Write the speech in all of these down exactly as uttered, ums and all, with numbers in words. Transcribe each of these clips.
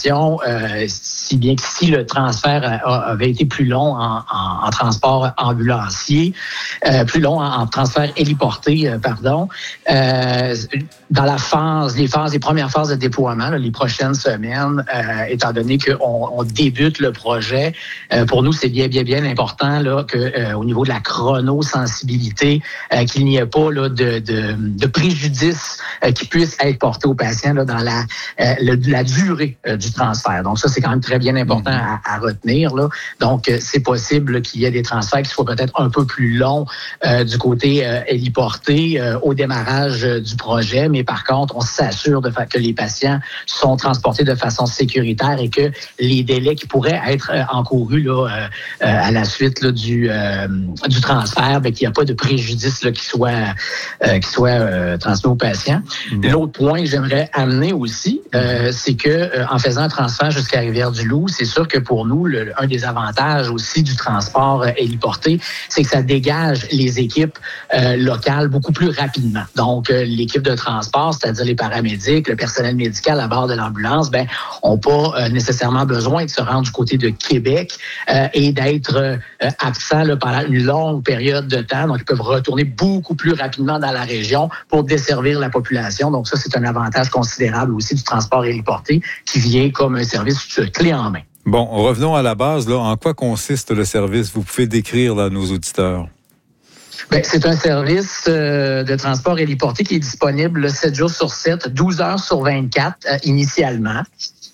question, euh, si bien que si le transfert a, avait été plus long en, en, en transport ambulancier, euh, plus long en, en transfert héliporté, euh, pardon, euh, dans la phase, les phases, les premières phases de déploiement, là, les prochaines semaines, euh, étant donné qu'on on débute le projet, euh, pour nous, c'est bien, bien, bien important là, que euh, au niveau de la chronosensibilité, euh, qu'il n'y ait pas là, de, de, de préjudice euh, qui puisse être porté aux patients là, dans la, euh, le, la durée euh, du transfert. Donc ça, c'est quand même très bien important à, à retenir. Là. Donc, euh, c'est possible là, qu'il y ait des transferts qui soient peut-être un peu plus longs euh, du côté euh, héliporté euh, au démarrage euh, du projet, mais par contre, on s'assure de fa- que les patients sont transportés de façon sécuritaire et que les délais qui pourraient être euh, encourus là, euh, euh, à la suite là, du, euh, du transfert, bien, qu'il n'y a pas de préjudice là, qui soit, euh, qui soit euh, transmis aux patients. Bon. L'autre point que j'aimerais amener aussi, euh, c'est que euh, en faisant un transfert jusqu'à Rivière-du-Loup, c'est sûr que pour nous, le, un des avantages aussi du transport euh, héliporté, c'est que ça dégage les équipes euh, locales beaucoup plus rapidement. Donc, euh, l'équipe de transport, c'est-à-dire les paramédics, le personnel médical à bord de l'ambulance, ben, ont pas euh, nécessairement besoin de se rendre du côté de Québec euh, et d'être euh, absents là, pendant une longue période de temps. Donc, ils peuvent retourner beaucoup plus rapidement dans la région pour desservir la population. Donc, ça, c'est un avantage considérable aussi du transport héliporté qui vient comme un service clé en main. Bon, revenons à la base. Là. En quoi consiste le service? Vous pouvez décrire là, à nos auditeurs. Bien, c'est un service euh, de transport héliporté qui est disponible sept jours sur sept, douze heures sur vingt-quatre euh, initialement.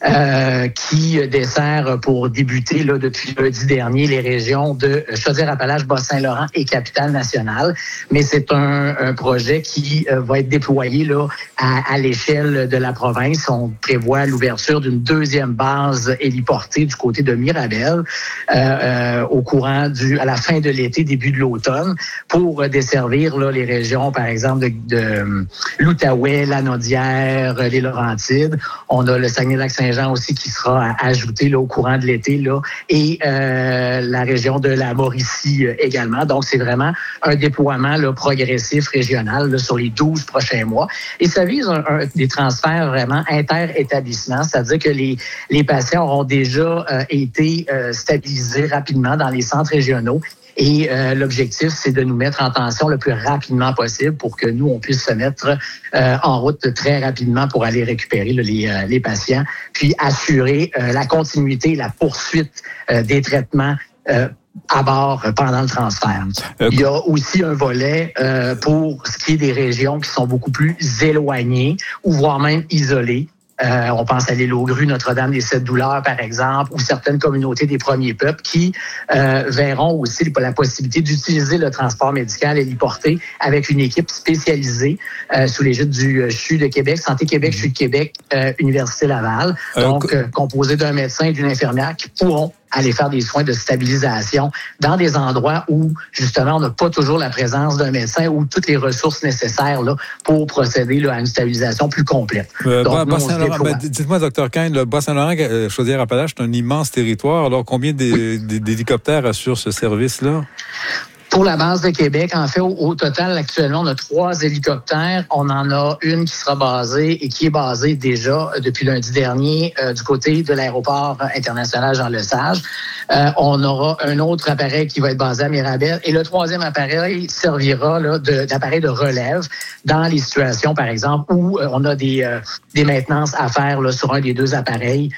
Euh, qui dessert pour débuter là, depuis lundi dernier les régions de Chaudière-Appalaches, Bas-Saint-Laurent et Capitale-Nationale. Mais c'est un, un projet qui euh, va être déployé là, à, à l'échelle de la province. On prévoit l'ouverture d'une deuxième base héliportée du côté de Mirabel euh, euh, au courant du, à la fin de l'été, début de l'automne, pour euh, desservir là, les régions, par exemple, de, de l'Outaouais, la Naudière, les Laurentides. On a le Saguenay-Lac-Saint Jean aussi qui sera ajouté là, au courant de l'été là, et euh, la région de la Mauricie euh, également. Donc, c'est vraiment un déploiement là, progressif régional là, sur les douze prochains mois. Et ça vise un, un, des transferts vraiment inter-établissements, c'est-à-dire que les, les patients auront déjà euh, été euh, stabilisés rapidement dans les centres régionaux. Et euh, l'objectif, c'est de nous mettre en tension le plus rapidement possible pour que nous, on puisse se mettre euh, en route très rapidement pour aller récupérer là, les, euh, les patients, puis assurer euh, la continuité et la poursuite euh, des traitements euh, à bord pendant le transfert. Euh, Il y a aussi un volet euh, pour ce qui est des régions qui sont beaucoup plus éloignées ou voire même isolées. Euh, on pense à l'île aux Grues, Notre-Dame des Sept Douleurs, par exemple, ou certaines communautés des premiers peuples qui euh, verront aussi la possibilité d'utiliser le transport médical héliporté avec une équipe spécialisée euh, sous l'égide du euh, C H U de Québec, Santé Québec, C H U de Québec, euh, Université Laval, donc euh, composé d'un médecin et d'une infirmière qui pourront aller faire des soins de stabilisation dans des endroits où, justement, on n'a pas toujours la présence d'un médecin ou toutes les ressources nécessaires là, pour procéder là, à une stabilisation plus complète. Euh, Donc, nous, ben, dites-moi, docteur Kane, le Bas-Saint-Laurent, euh, Chaudière-Appalaches, c'est un immense territoire. Alors, combien d'hélicoptères assurent ce service-là? Pour la base de Québec, en fait, au, au total, actuellement, on a trois hélicoptères. On en a une qui sera basée et qui est basée déjà depuis lundi dernier euh, du côté de l'aéroport international Jean-Lesage. Euh, on aura un autre appareil qui va être basé à Mirabel. Et le troisième appareil servira là, de, d'appareil de relève dans les situations, par exemple, où euh, on a des, euh, des maintenances à faire là, sur un des deux appareils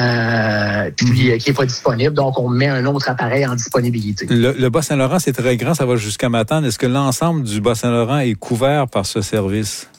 euh, puis euh, qui n'est pas disponible. Donc, on met un autre appareil en disponibilité. Le, le Bas-Saint-Laurent, c'est très grand, ça va jusqu'à Matane. Est-ce que l'ensemble du Bas-Saint-Laurent est couvert par ce service?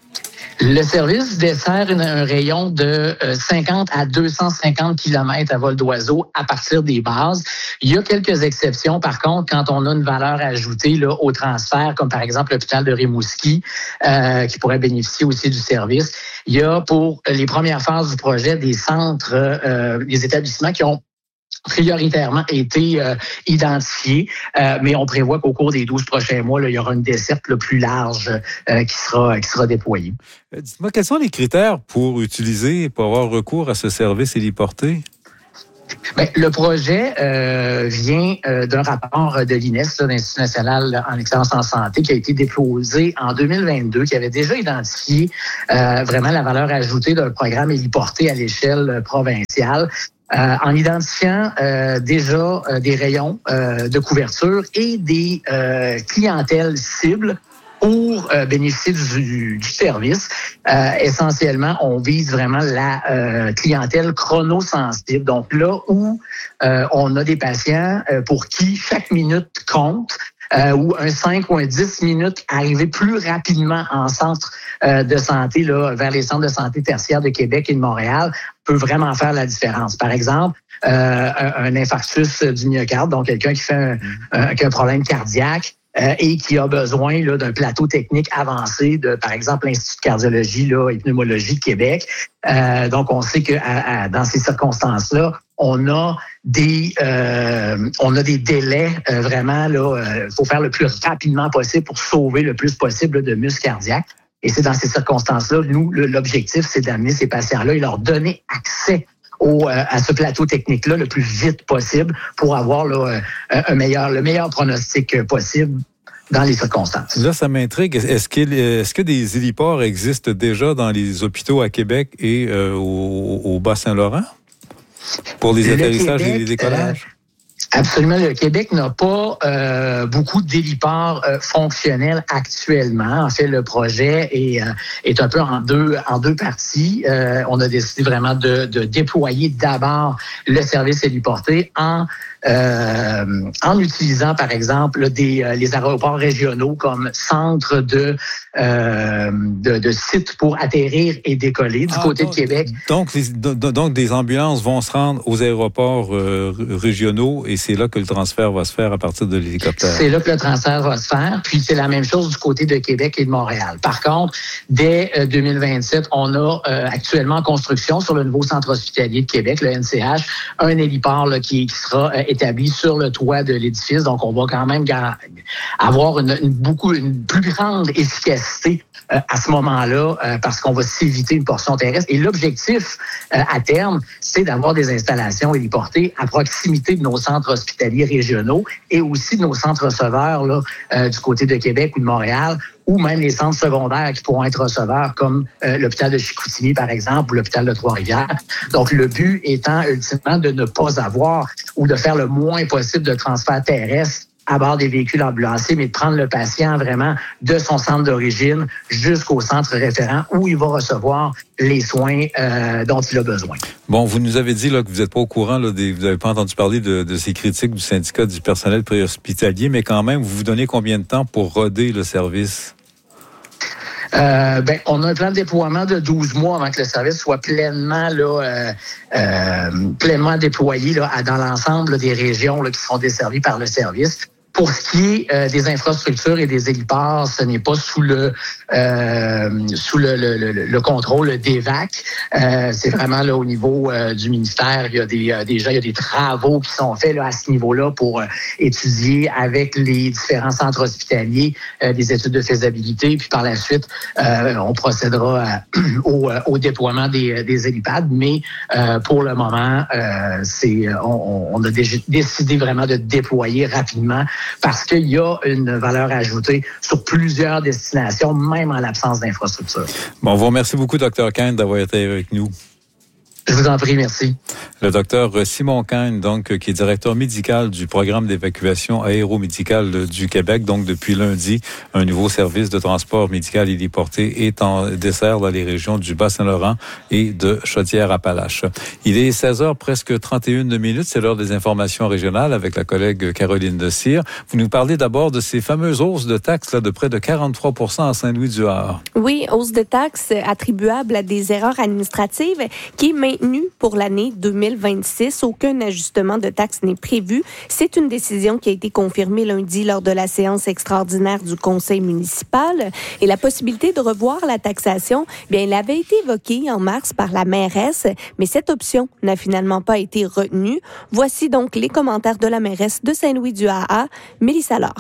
Le service dessert une, un rayon de euh, cinquante à deux cent cinquante kilomètres à vol d'oiseau à partir des bases. Il y a quelques exceptions, par contre, quand on a une valeur ajoutée là, au transfert, comme par exemple l'hôpital de Rimouski, euh, qui pourrait bénéficier aussi du service. Il y a pour les premières phases du projet des centres, euh, des établissements qui ont prioritairement été euh, identifiés, euh, mais on prévoit qu'au cours des douze prochains mois, là, il y aura une desserte là, plus large euh, qui sera qui sera déployée. Euh, dites-moi, quels sont les critères pour utiliser, pour avoir recours à ce service héliporté? Bien, le projet euh, vient euh, d'un rapport de l'I N E S, là, l'Institut national en excellence en santé, qui a été déposé en deux mille vingt-deux, qui avait déjà identifié euh, vraiment la valeur ajoutée d'un programme héliporté à l'échelle provinciale. Euh, en identifiant euh, déjà euh, des rayons euh, de couverture et des euh, clientèles cibles pour euh, bénéficier du, du service. Euh, essentiellement, on vise vraiment la euh, clientèle chronosensible. Donc là où euh, on a des patients euh, pour qui chaque minute compte, Euh, ou un cinq ou un dix minutes, arriver plus rapidement en centre euh, de santé, là, vers les centres de santé tertiaires de Québec et de Montréal, peut vraiment faire la différence. Par exemple, euh, un, un infarctus du myocarde, donc quelqu'un qui fait un, un, qui a un problème cardiaque, Euh, et qui a besoin là, d'un plateau technique avancé de, par exemple, l'Institut de cardiologie là, et pneumologie de Québec. Euh, donc, on sait que à, à, dans ces circonstances-là, on a des euh, on a des délais euh, vraiment là. Il euh, faut faire le plus rapidement possible pour sauver le plus possible de muscles cardiaques. Et c'est dans ces circonstances-là, nous, le, l'objectif, c'est d'amener ces patients-là et leur donner accès Au, euh, à ce plateau technique-là le plus vite possible pour avoir là, euh, un meilleur, le meilleur pronostic possible dans les circonstances. Là, ça m'intrigue. Est-ce, qu'il, est-ce que des héliports existent déjà dans les hôpitaux à Québec et euh, au, au Bas-Saint-Laurent pour les atterrissages Québec, et les décollages? Euh, Absolument. Le Québec n'a pas euh, beaucoup d'héliports euh, fonctionnels actuellement. En fait, le projet est, euh, est un peu en deux, en deux parties. Euh, on a décidé vraiment de, de déployer d'abord le service héliporté en Euh, en utilisant, par exemple, des, euh, les aéroports régionaux comme centre de, euh, de, de sites pour atterrir et décoller du ah, côté donc, de Québec. Donc, les, donc, des ambulances vont se rendre aux aéroports euh, régionaux et c'est là que le transfert va se faire à partir de l'hélicoptère. C'est là que le transfert va se faire. Puis, c'est la même chose du côté de Québec et de Montréal. Par contre, dès euh, deux mille vingt-sept, on a euh, actuellement en construction sur le nouveau centre hospitalier de Québec, le N C H, un héliport là, qui, qui sera euh, établi sur le toit de l'édifice. Donc, on va quand même avoir une, une, beaucoup, une plus grande efficacité euh, à ce moment-là euh, parce qu'on va s'éviter une portion terrestre. Et l'objectif euh, à terme, c'est d'avoir des installations héliportées à proximité de nos centres hospitaliers régionaux et aussi de nos centres receveurs là, euh, du côté de Québec ou de Montréal, ou même les centres secondaires qui pourront être receveurs, comme euh, l'hôpital de Chicoutimi, par exemple, ou l'hôpital de Trois-Rivières. Donc, le but étant ultimement de ne pas avoir ou de faire le moins possible de transfert terrestre à bord des véhicules ambulanciers, mais de prendre le patient vraiment de son centre d'origine jusqu'au centre référent où il va recevoir les soins euh, dont il a besoin. Bon, vous nous avez dit là, que vous n'êtes pas au courant, là, des, vous n'avez pas entendu parler de, de ces critiques du syndicat du personnel préhospitalier, mais quand même, vous vous donnez combien de temps pour roder le service? Euh, ben, on a un plan de déploiement de douze mois avant que le service soit pleinement là, euh, euh, pleinement déployé là, dans l'ensemble là, des régions là, qui seront desservies par le service. Pour ce qui est euh, des infrastructures et des héliports, ce n'est pas sous le euh, sous le, le, le, le contrôle d'E V A C. Euh, c'est vraiment là au niveau euh, du ministère. Il y a des euh, déjà il y a des travaux qui sont faits là à ce niveau-là pour euh, étudier avec les différents centres hospitaliers euh, des études de faisabilité. Puis par la suite, euh, on procédera à, au, au déploiement des, des hélipads. Mais euh, pour le moment, euh, c'est on, on a déjà décidé vraiment de déployer rapidement. Parce qu'il y a une valeur ajoutée sur plusieurs destinations, même en l'absence d'infrastructure. Bon, on vous remercie beaucoup, docteur Kane, d'avoir été avec nous. Je vous en prie, merci. Le docteur Simon Kane, donc, qui est directeur médical du programme d'évacuation aéromédicale du Québec. Donc, depuis lundi, un nouveau service de transport médical héliporté est en dessert dans les régions du Bas-Saint-Laurent et de Chaudière-Appalaches. Il est seize heures presque trente et une minutes. C'est l'heure des informations régionales avec la collègue Caroline Dessire. Vous nous parlez d'abord de ces fameuses hausses de taxes là, de près de quarante-trois pour cent à Saint-Louis-du-Har. Oui, hausse de taxes attribuable à des erreurs administratives qui est maintenue pour l'année deux mille vingt-six. Aucun ajustement de taxes n'est prévu. C'est une décision qui a été confirmée lundi lors de la séance extraordinaire du conseil municipal. Et la possibilité de revoir la taxation, bien, elle avait été évoquée en mars par la mairesse, mais cette option n'a finalement pas été retenue. Voici donc les commentaires de la mairesse de Saint-Louis-du-Ha, Mélissa Laure.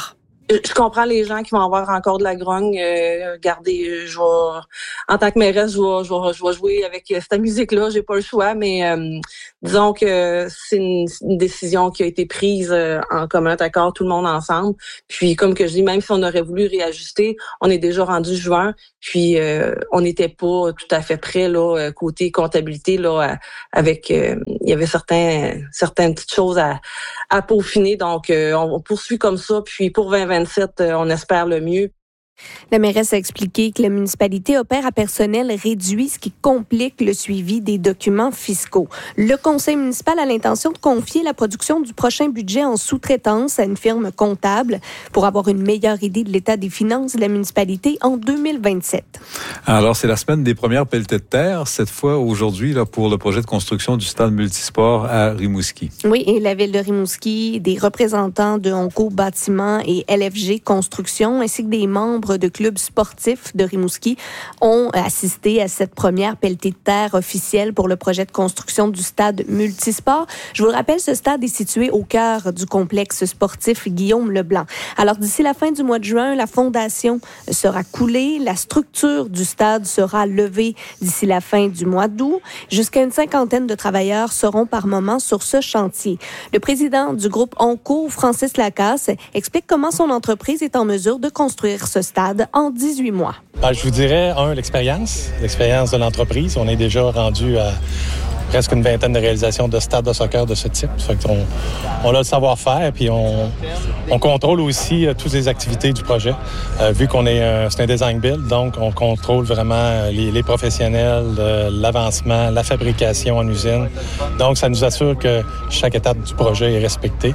Je comprends les gens qui vont avoir encore de la grogne. Euh, regardez, je vais, en tant que mairesse, je vais, je vais, je vais jouer avec cette musique-là. J'ai pas le choix, mais euh, disons que c'est une, une décision qui a été prise euh, en commun accord, tout le monde ensemble. Puis, comme que je dis, même si on aurait voulu réajuster, on est déjà rendu juin. Puis, euh, on n'était pas tout à fait prêt là côté comptabilité là, à, avec. Euh, il y avait certains, certaines petites choses à, à peaufiner. Donc, euh, on poursuit comme ça. Puis, pour vingt vingt-sept, euh, on espère le mieux. La mairesse a expliqué que la municipalité opère à personnel réduit, ce qui complique le suivi des documents fiscaux. Le conseil municipal a l'intention de confier la production du prochain budget en sous-traitance à une firme comptable pour avoir une meilleure idée de l'état des finances de la municipalité en deux mille vingt-sept. Alors, c'est la semaine des premières pelletées de terre, cette fois aujourd'hui là pour le projet de construction du stade multisport à Rimouski. Oui, et la ville de Rimouski, des représentants de Onco Bâtiment et L F G Construction, ainsi que des membres de clubs sportifs de Rimouski ont assisté à cette première pelletée de terre officielle pour le projet de construction du stade multisport. Je vous le rappelle, ce stade est situé au cœur du complexe sportif Guillaume Leblanc. Alors, d'ici la fin du mois de juin, la fondation sera coulée. La structure du stade sera levée d'ici la fin du mois d'août. Jusqu'à une cinquantaine de travailleurs seront par moment sur ce chantier. Le président du groupe Onco, Francis Lacasse, explique comment son entreprise est en mesure de construire ce stade en dix-huit mois. Ben, je vous dirais, un, l'expérience, l'expérience de l'entreprise. On est déjà rendu à presque une vingtaine de réalisations de stades de soccer de ce type. Ça fait qu'on, on a le savoir-faire, puis on, on contrôle aussi euh, toutes les activités du projet. Euh, vu qu'on est euh, c'est un design build, donc on contrôle vraiment les, les professionnels, euh, l'avancement, la fabrication en usine. Donc, ça nous assure que chaque étape du projet est respectée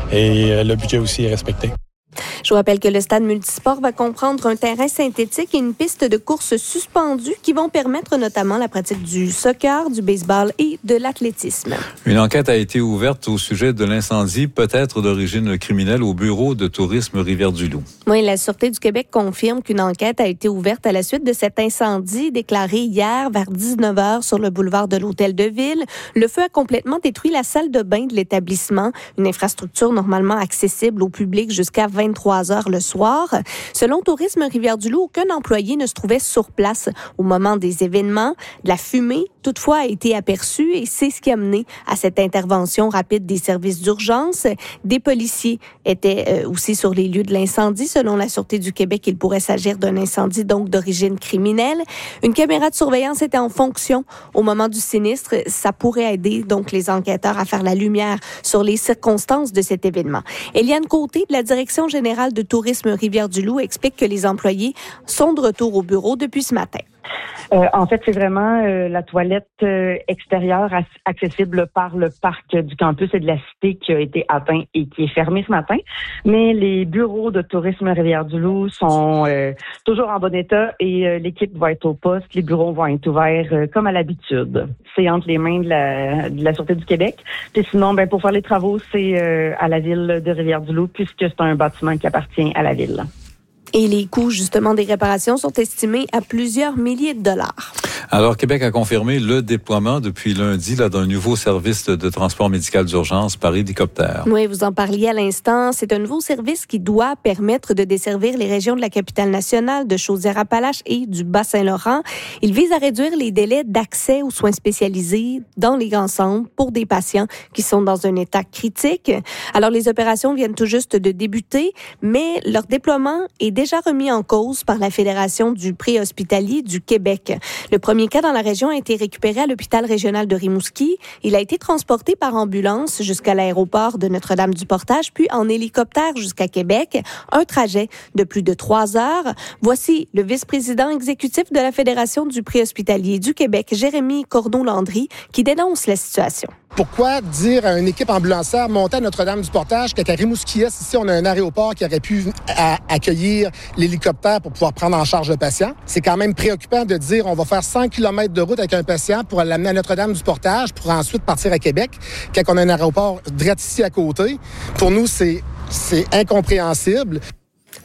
et euh, le budget aussi est respecté. Je vous rappelle que le stade multisport va comprendre un terrain synthétique et une piste de course suspendue qui vont permettre notamment la pratique du soccer, du baseball et de l'athlétisme. Une enquête a été ouverte au sujet de l'incendie, peut-être d'origine criminelle, au bureau de tourisme Rivière-du-Loup. Oui, la Sûreté du Québec confirme qu'une enquête a été ouverte à la suite de cet incendie déclaré hier vers dix-neuf heures sur le boulevard de l'Hôtel de Ville. Le feu a complètement détruit la salle de bain de l'établissement, une infrastructure normalement accessible au public jusqu'à vingt-trois heures le soir. Selon Tourisme Rivière-du-Loup, aucun employé ne se trouvait sur place au moment des événements. De la fumée, toutefois, a été aperçue et c'est ce qui a mené à cette intervention rapide des services d'urgence. Des policiers étaient aussi sur les lieux de l'incendie. Selon la Sûreté du Québec, il pourrait s'agir d'un incendie donc d'origine criminelle. Une caméra de surveillance était en fonction au moment du sinistre. Ça pourrait aider donc les enquêteurs à faire la lumière sur les circonstances de cet événement. Éliane Côté, de la Direction générale de tourisme Rivière-du-Loup, explique que les employés sont de retour au bureau depuis ce matin. Euh, en fait, c'est vraiment euh, la toilette euh, extérieure as- accessible par le parc du campus et de la cité qui a été atteint et qui est fermée ce matin. Mais les bureaux de tourisme Rivière-du-Loup sont euh, toujours en bon état et euh, l'équipe va être au poste. Les bureaux vont être ouverts euh, comme à l'habitude. C'est entre les mains de la, de la Sûreté du Québec. Puis sinon, ben pour faire les travaux, c'est euh, à la ville de Rivière-du-Loup puisque c'est un bâtiment qui appartient à la ville. Et les coûts, justement, des réparations sont estimés à plusieurs milliers de dollars. Alors, Québec a confirmé le déploiement depuis lundi là, d'un nouveau service de transport médical d'urgence par hélicoptère. Oui, vous en parliez à l'instant. C'est un nouveau service qui doit permettre de desservir les régions de la capitale nationale, de Chaudière-Appalaches et du Bas-Saint-Laurent. Il vise à réduire les délais d'accès aux soins spécialisés dans les grands centres pour des patients qui sont dans un état critique. Alors, les opérations viennent tout juste de débuter, mais leur déploiement est déjà remis en cause par la Fédération du préhospitalier du Québec. Le premier cas dans la région a été récupéré à l'hôpital régional de Rimouski. Il a été transporté par ambulance jusqu'à l'aéroport de Notre-Dame-du-Portage, puis en hélicoptère jusqu'à Québec. Un trajet de plus de trois heures. Voici le vice-président exécutif de la Fédération du préhospitalier du Québec, Jérémy Cordon-Landry, qui dénonce la situation. Pourquoi dire à une équipe ambulancière monter à Notre-Dame-du-Portage qu'à Rimouski-Est, ici, on a un aéroport qui aurait pu à, accueillir l'hélicoptère pour pouvoir prendre en charge le patient? C'est quand même préoccupant de dire on va faire cent kilomètres de route avec un patient pour l'amener à Notre-Dame-du-Portage pour ensuite partir à Québec quand on a un aéroport direct ici à côté. Pour nous, c'est, c'est incompréhensible.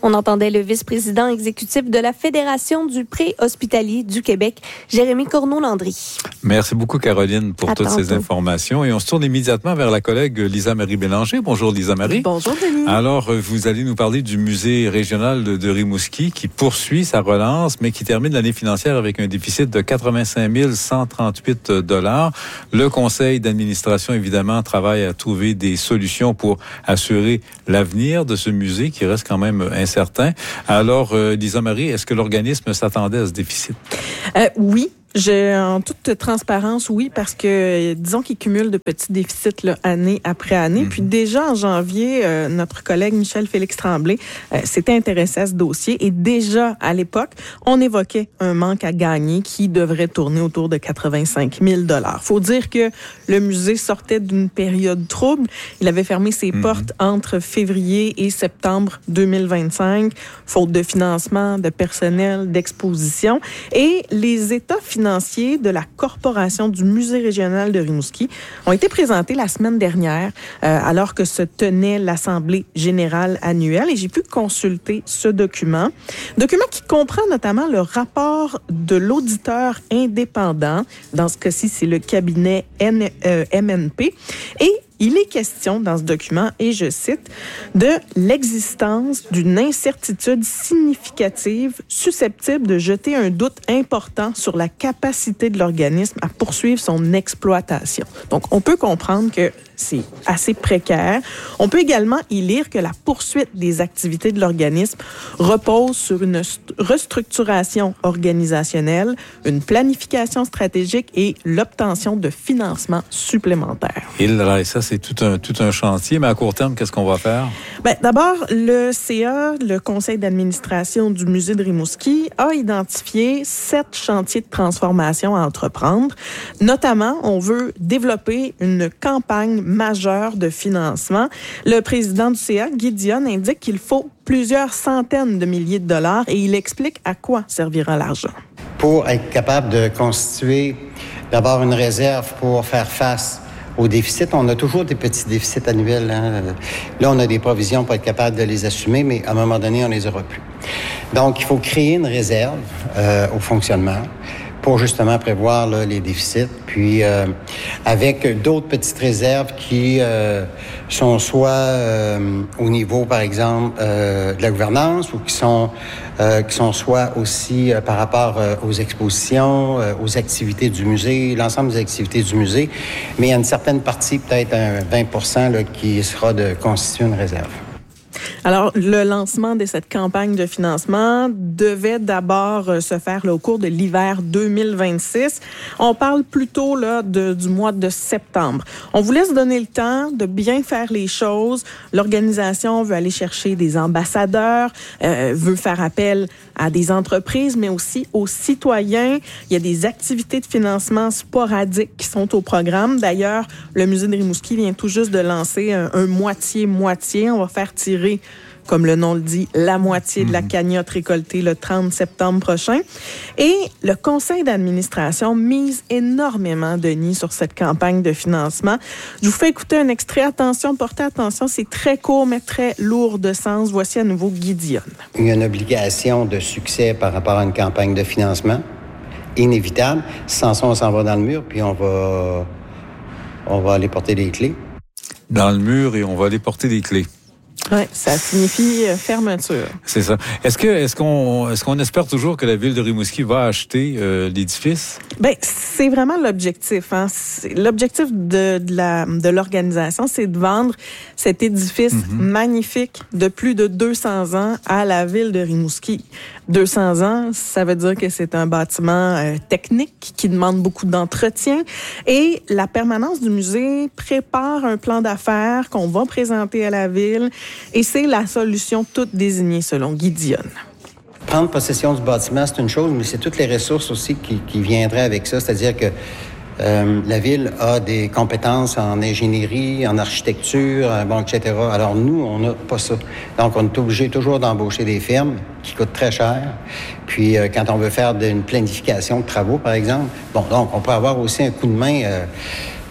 On entendait le vice-président exécutif de la Fédération du pré-hospitalier du Québec, Jérémy Corneau-Landry. Merci beaucoup, Caroline, pour à toutes tantôt. ces informations. Et on se tourne immédiatement vers la collègue Lisa-Marie Bélanger. Bonjour, Lisa-Marie. Bonjour, Denis. Alors, vous allez nous parler du musée régional de, de Rimouski qui poursuit sa relance, mais qui termine l'année financière avec un déficit de quatre-vingt-cinq mille cent trente-huit dollars. Le conseil d'administration, évidemment, travaille à trouver des solutions pour assurer l'avenir de ce musée qui reste quand même incertain. Alors, euh, Lisa-Marie, est-ce que l'organisme s'attendait à ce déficit? Euh, oui. Je, en toute transparence, oui, parce que disons qu'il cumule de petits déficits là, année après année. Mm-hmm. Puis déjà en janvier, euh, notre collègue Michel-Félix Tremblay euh, s'était intéressé à ce dossier et déjà à l'époque, on évoquait un manque à gagner qui devrait tourner autour de quatre-vingt-cinq mille dollars. Faut dire que le musée sortait d'une période trouble. Il avait fermé ses mm-hmm. portes entre février et septembre deux mille vingt-cinq, faute de financement, de personnel, d'exposition. Et les états financiers financiers de la Corporation du Musée régional de Rimouski ont été présentés la semaine dernière euh, alors que se tenait l'Assemblée générale annuelle et j'ai pu consulter ce document. Document qui comprend notamment le rapport de l'auditeur indépendant. Dans ce cas-ci, c'est le cabinet N, euh, M N P. Et il est question dans ce document, et je cite, de l'existence d'une incertitude significative susceptible de jeter un doute important sur la capacité de l'organisme à poursuivre son exploitation. Donc, on peut comprendre que c'est assez précaire. On peut également y lire que la poursuite des activités de l'organisme repose sur une restructuration organisationnelle, une planification stratégique et l'obtention de financements supplémentaires. Il ça, c'est tout un, tout un chantier. Mais à court terme, qu'est-ce qu'on va faire? Bien, d'abord, le C A, le conseil d'administration du musée de Rimouski, a identifié sept chantiers de transformation à entreprendre. Notamment, on veut développer une campagne majeure de financement. Le président du C A, Guy Dionne, indique qu'il faut plusieurs centaines de milliers de dollars et il explique à quoi servira l'argent. Pour être capable de constituer d'abord une réserve pour faire face au déficit, on a toujours des petits déficits annuels. Hein. Là, on a des provisions pour être capable de les assumer, mais à un moment donné, on les aura plus. Donc, il faut créer une réserve euh, au fonctionnement pour justement prévoir là, les déficits, puis euh, avec d'autres petites réserves qui euh, sont soit euh, au niveau, par exemple, euh, de la gouvernance ou qui sont euh, qui sont soit aussi euh, par rapport euh, aux expositions, euh, aux activités du musée, l'ensemble des activités du musée, mais il y a une certaine partie, peut-être un vingt pour cent là, qui sera de constituer une réserve. Alors, le lancement de cette campagne de financement devait d'abord euh, se faire là, au cours de l'hiver deux mille vingt-six. On parle plutôt là, de, du mois de septembre. On voulait se donner le temps de bien faire les choses. L'organisation veut aller chercher des ambassadeurs, euh, veut faire appel à des entreprises, mais aussi aux citoyens. Il y a des activités de financement sporadiques qui sont au programme. D'ailleurs, le musée de Rimouski vient tout juste de lancer un, un moitié-moitié. On va faire tirer, comme le nom le dit, la moitié de la cagnotte récoltée le trente septembre prochain. Et le conseil d'administration mise énormément, Denis, sur cette campagne de financement. Je vous fais écouter un extrait. Attention, portez attention, c'est très court, mais très lourd de sens. Voici à nouveau Guy Dionne. Il y a une obligation de succès par rapport à une campagne de financement, inévitable. Sans ça, on s'en va dans le mur, puis on va, on va aller porter des clés. Dans le mur et on va aller porter des clés. Oui, ça signifie euh, fermeture. C'est ça. Est-ce que est-ce qu'on est-ce qu'on espère toujours que la ville de Rimouski va acheter euh, l'édifice? Ben, c'est vraiment l'objectif. Hein. C'est, l'objectif de, de la de l'organisation, c'est de vendre cet édifice mm-hmm. magnifique de plus de deux cents ans à la ville de Rimouski. deux cents ans, ça veut dire que c'est un bâtiment euh, technique qui demande beaucoup d'entretien. Et la permanence du musée prépare un plan d'affaires qu'on va présenter à la ville. Et c'est la solution toute désignée selon Guy Dionne. Prendre possession du bâtiment, c'est une chose, mais c'est toutes les ressources aussi qui, qui viendraient avec ça. C'est-à-dire que euh, la ville a des compétences en ingénierie, en architecture, bon, et cetera. Alors nous, on n'a pas ça. Donc, on est obligé toujours d'embaucher des firmes qui coûtent très cher. Puis, euh, quand on veut faire une planification de travaux, par exemple, bon, donc, on peut avoir aussi un coup de main... Euh,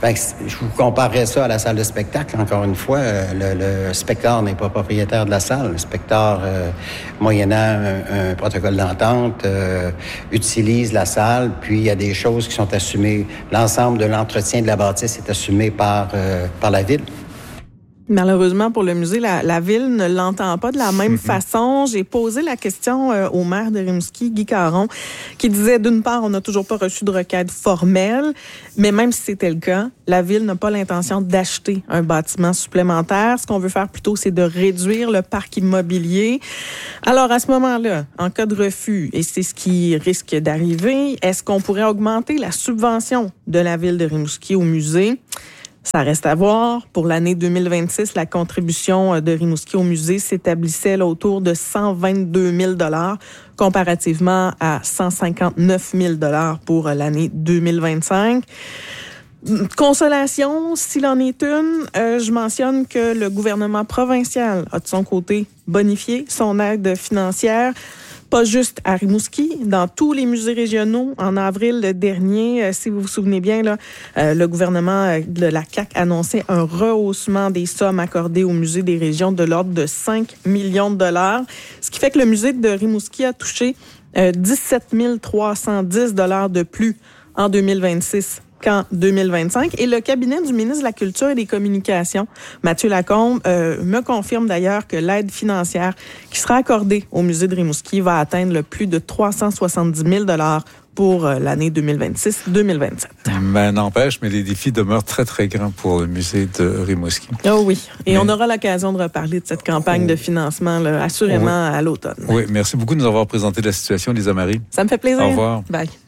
Ben, je vous comparerais ça à la salle de spectacle. Encore une fois, le, le Spector n'est pas propriétaire de la salle. Le Spector, euh, moyennant un, un protocole d'entente, euh, utilise la salle, puis il y a des choses qui sont assumées. L'ensemble de l'entretien de la bâtisse est assumé par, euh, par la Ville. Malheureusement, pour le musée, la, la Ville ne l'entend pas de la même façon. J'ai posé la question euh, au maire de Rimouski, Guy Caron, qui disait, d'une part, on n'a toujours pas reçu de requête formelle, mais même si c'était le cas, la Ville n'a pas l'intention d'acheter un bâtiment supplémentaire. Ce qu'on veut faire plutôt, c'est de réduire le parc immobilier. Alors, à ce moment-là, en cas de refus, et c'est ce qui risque d'arriver, est-ce qu'on pourrait augmenter la subvention de la Ville de Rimouski au musée? Ça reste à voir. Pour l'année deux mille vingt-six, la contribution de Rimouski au musée s'établissait là, autour de cent vingt-deux mille dollars comparativement à cent cinquante-neuf mille dollars pour l'année deux mille vingt-cinq. Consolation, s'il en est une, euh, je mentionne que le gouvernement provincial a de son côté bonifié son aide financière. Pas juste à Rimouski, dans tous les musées régionaux. En avril dernier, euh, si vous vous souvenez bien, là, euh, le gouvernement de la C A Q annonçait un rehaussement des sommes accordées aux musées des régions de l'ordre de cinq millions de dollars, ce qui fait que le musée de Rimouski a touché euh, dix-sept mille trois cent dix dollars de plus en deux mille vingt-six qu'en deux mille vingt-cinq. Et le cabinet du ministre de la Culture et des Communications, Mathieu Lacombe, euh, me confirme d'ailleurs que l'aide financière qui sera accordée au musée de Rimouski va atteindre le plus de trois cent soixante-dix mille dollars pour euh, l'année deux mille vingt-six deux mille vingt-sept. Mais n'empêche, mais les défis demeurent très, très grands pour le musée de Rimouski. Oh oui. Et mais... on aura l'occasion de reparler de cette campagne oh. de financement, là, assurément, oui. à l'automne. Oui, merci beaucoup de nous avoir présenté la situation, Lisa Marie. Ça me fait plaisir. Au revoir. Bye.